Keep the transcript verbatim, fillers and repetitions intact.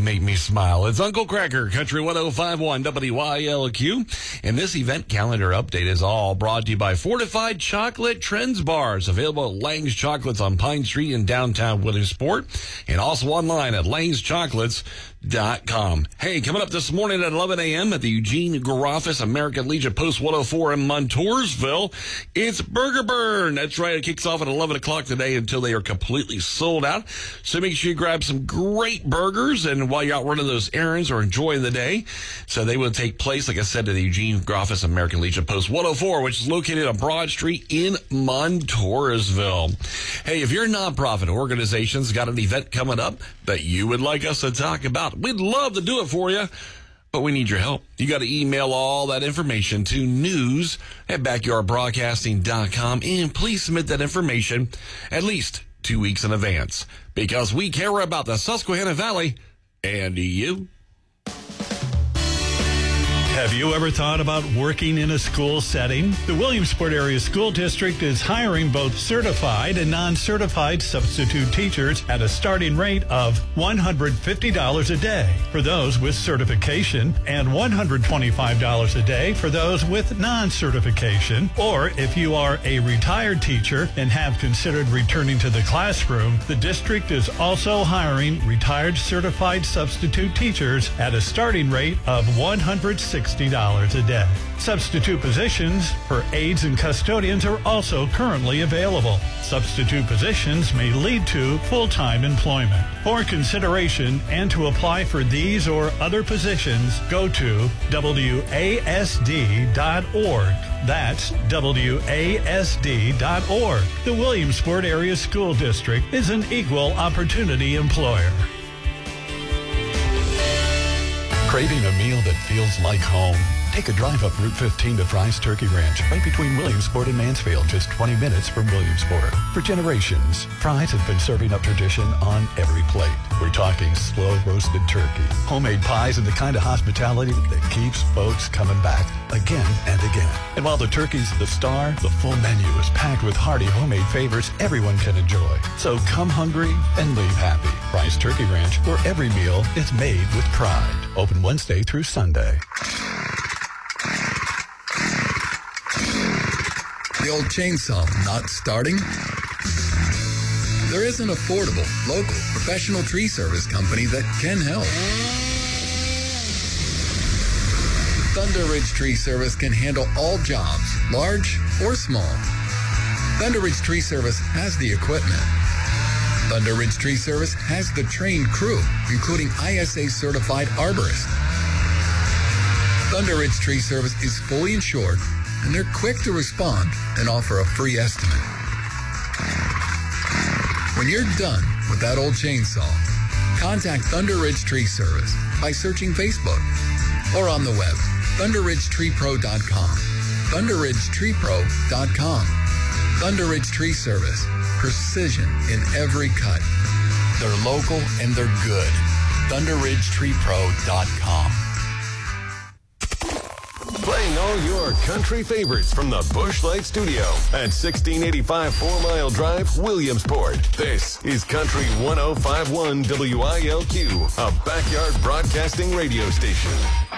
make me smile. It's Uncle Cracker, Country one oh five point one W I L Q. And this event calendar update is all brought to you by Fortified Chocolate Trends Bars, available at Lang's Chocolates on Pine Street in downtown Williamsport, and also online at langs chocolates dot com. Hey, coming up this morning at eleven a.m. at the Eugene Garofis American Legion Post one oh four in Montoursville, it's Burger Burn. That's right. It kicks off at eleven o'clock today until they are completely sold out. So make sure you grab some great burgers and while you're out running those errands or enjoying the day. So they will take place, like I said, at the Eugene Garofis American Legion Post one oh four, which is located on Broad Street in Montoursville. Hey, if your nonprofit organization's got an event coming up that you would like us to talk about, we'd love to do it for you, but we need your help. You got to email all that information to news at backyard broadcasting dot com, and please submit that information at least two weeks in advance, because we care about the Susquehanna Valley and you. Have you ever thought about working in a school setting? The Williamsport Area School District is hiring both certified and non-certified substitute teachers at a starting rate of one hundred fifty dollars a day for those with certification and one hundred twenty-five dollars a day for those with non-certification. Or if you are a retired teacher and have considered returning to the classroom, the district is also hiring retired certified substitute teachers at a starting rate of one hundred sixty dollars a day. Substitute positions for aides and custodians are also currently available. Substitute positions may lead to full-time employment. For consideration and to apply for these or other positions, go to W A S D dot org. That's W A S D dot org. The Williamsport Area School District is an equal opportunity employer. Craving a meal that feels like home? Take a drive up Route fifteen to Fry's Turkey Ranch, right between Williamsport and Mansfield, just twenty minutes from Williamsport. For generations, Fry's have been serving up tradition on every plate. We're talking slow-roasted turkey, homemade pies, and the kind of hospitality that keeps folks coming back again and again. And while the turkey's the star, the full menu is packed with hearty homemade favorites everyone can enjoy. So come hungry and leave happy. Fry's Turkey Ranch, where every meal is made with pride. Open Wednesday through Sunday. The old chainsaw not starting? There is an affordable, local, professional tree service company that can help. Thunder Ridge Tree Service can handle all jobs, large or small. Thunder Ridge Tree Service has the equipment. Thunder Ridge Tree Service has the trained crew, including I S A certified arborists. Thunder Ridge Tree Service is fully insured, and they're quick to respond and offer a free estimate. When you're done with that old chainsaw, contact Thunder Ridge Tree Service by searching Facebook or on the web, thunder ridge tree pro dot com, thunder ridge tree pro dot com. Thunder Ridge Tree Service, precision in every cut. They're local and they're good. thunder ridge tree pro dot com. Playing all your country favorites from the Busch Light Studio at sixteen eighty-five Four Mile Drive, Williamsport. This is Country one oh five point one W I L Q, a backyard broadcasting radio station.